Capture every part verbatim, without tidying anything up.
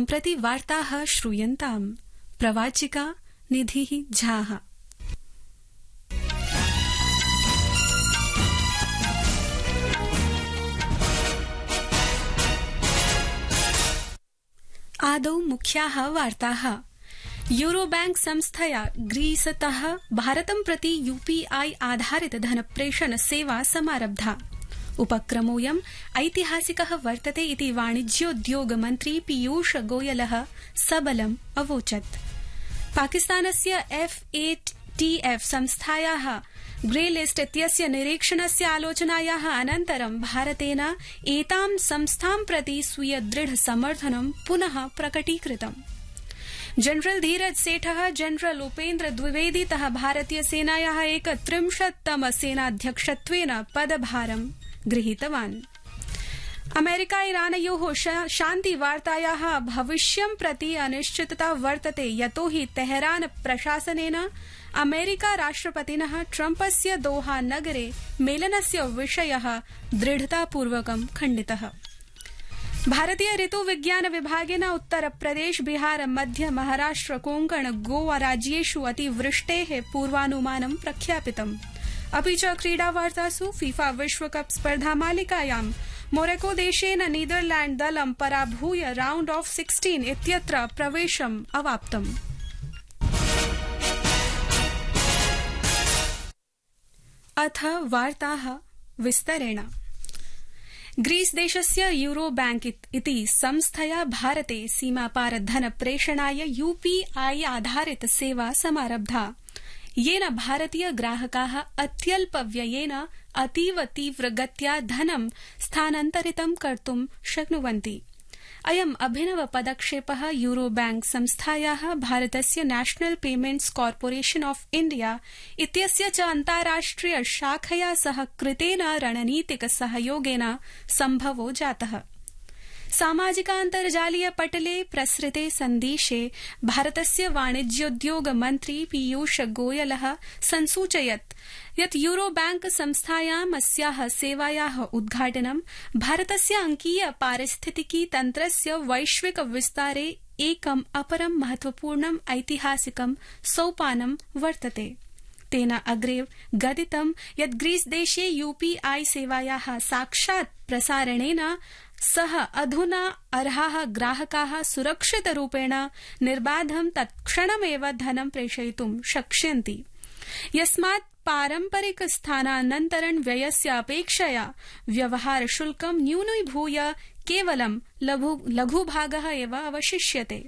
सम्प्रति वार्ताः श्रूयन्ताम् प्रवाचिका निधिः झाः। आदौ मुख्याः वार्ताः। यूरोबैंक संस्थया ग्रीसतः भारतं प्रति यूपीआई आधारित धनप्रेषण सेवा समारब्धा। उपक्रमोऽयं ऐतिहासिकः वर्तते इति वाणिज्योद्योग मन्त्री पीयूष गोयलः सबलम् अवोचत्। पाकिस्तानस्य एफएटीएफ संस्थायाः ग्रे लिस्ट इत्यस्य निरीक्षणस्य आलोचनायाः अनन्तरं भारतेन एतां संस्थां प्रति स्वीय दृढ समर्थनं पुनः प्रकटीकृतम्। जनरल धीरज सेठः जनरल उपेन्द्र द्विवेदीतः भारतीय सेनायाः एकत्रिंशत्तम सेनाध्यक्षत्वेन पदभारं गृहीतवान्। अमेरिका ईरानयोः शान्तिवार्तायाः भविष्यं प्रति अनिश्चितता वर्तते, यतो हि तेहरान प्रशासनेन अमेरिका राष्ट्रपतिनः ट्रम्पस्य दोहा नगरे मेलनस्य विषयः दृढतापूर्वकं खण्डितः। भारतीय ऋतु विज्ञान विभागेन उत्तर प्रदेश, बिहार, मध्य महाराष्ट्र, कोंकण, गोवा राज्येषु अतिवृष्टेः पूर्वानुमानं प्रख्यापितम्। अपि च क्रीडावार्तासु फीफा विश्वकप स्पर्धा मालिकायां मोरक्को देशेन नीदरलैंड दलं पराभूय राउंड ऑफ सिक्सटीन इत्यत्र प्रवेशम् अवाप्तम्। अथ वार्ताः विस्तरेण। ग्रीस देशस्य यूरो बैंक इति संस्थया भारते सीमापार धन प्रेषणाय यूपीआई आधारित सेवा समारब्धा, येन भारतीय ग्राहकाः अत्यल्पव्ययेन अतीव तीव्रगत्या धनं स्थानान्तरितं कर्तुं शक्नुवन्ति। अयम् अभिनव पदक्षेपः यूरो बैंक संस्थायाः भारतस्य national payments corporation of India इत्यस्य च अन्ताराष्ट्रिय शाखया सह कृतेन रणनीतिक सहयोगेन सम्भवो जातः। सामाजिकान्तर्जालीय पटले प्रसृते सन्देशे भारतस्य वाणिज्योद्योग मन्त्री पीयूष गोयलः संसूचयत् यत् यूरो बैंक संस्थायाम् अस्याः सेवायाः उद्घाटनं भारतस्य अंकीय पारिस्थितिकी तन्त्रस्य वैश्विक विस्तारे एकम् अपरं महत्वपूर्णम् ऐतिहासिकं सोपानं वर्तते। तेन अग्रे गदितं यत् ग्रीस देशे यूपीआई सेवायाः साक्षात् प्रसारणेन सह अधुना अर्हाः ग्राहकाः सुरक्षितरूपेण निर्बाधं तत्क्षणमेव धनं प्रेषयितुं शक्ष्यन्ति, यस्मात् पारम्परिक स्थानान्तरण व्ययस्य अपेक्षया व्यवहार शुल्कं न्यूनीभूय केवलं लघुभागः एव अवशिष्यते।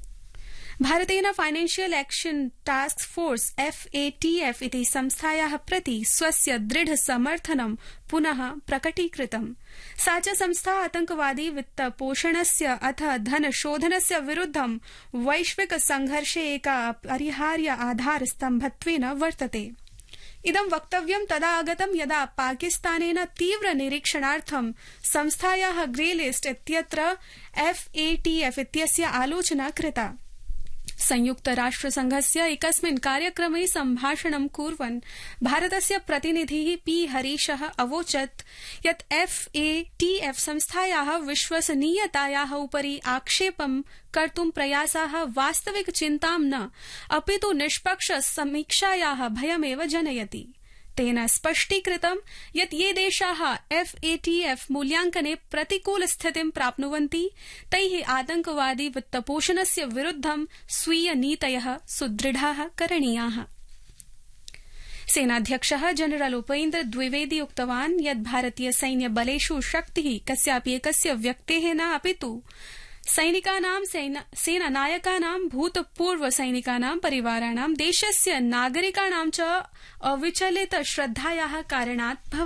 भारतेन financial action task force FATF इति संस्थायाः प्रति स्वस्य दृढ समर्थनं पुनः प्रकटीकृतम्। सा च संस्था आतंकवादी वित्तपोषणस्य अथ धनशोधनस्य विरुद्धं वैश्विक संघर्षे एका अपरिहार्य आधारस्तम्भत्वेन वर्तते। इदं वक्तव्यं तदा आगतं यदा पाकिस्तानेन तीव्र निरीक्षणार्थं संस्थायाः ग्रे लिस्ट इत्यत्र एफएटीएफ इत्यस्य आलोचना कृता। संयुक्त राष्ट्र संघस्य एकस्मिन् कार्यक्रमे सम्भाषणं कुर्वन् भारतस्य प्रतिनिधिः पी हरीशः अवोचत् यत् एफएटीएफ संस्थायाः विश्वसनीयतायाः उपरि आक्षेपं कर्तुं प्रयासाः वास्तविक चिन्तां न, अपितु निष्पक्ष समीक्षायाः भयमेव जनयति। तेन स्पष्टीकृतं यत् ये देशाः एफएटीएफ मूल्यांकने प्रतिकूल स्थितिं प्राप्नुवन्ति तैः आतंकवादी वित्तपोषणस्य विरुद्धं स्वीय नीतयः सुदृढाः करणीयाः। सेनाध्यक्षः जनरल उपेन्द्र द्विवेदी उक्तवान् यत् भारतीय सैन्य बलेषु शक्तिः कस्यापि एकस्य व्यक्तेः न, अपितु सैनिकानां सेनानायकानां भूतपूर्व सैनिकानां परिवाराणां देशस्य नागरिकाणां च अविचलित श्रद्धायाः कारणात् भवति।